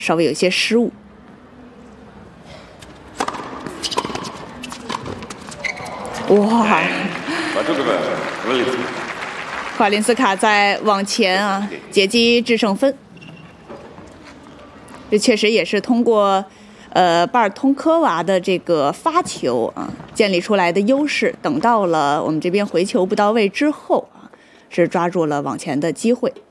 稍微有一些失误。哇！华林斯卡在往前啊，截击制胜分。这确实也是通过巴尔通科娃的这个发球啊建立出来的优势。等到了我们这边回球不到位之后啊，是抓住了往前的机会。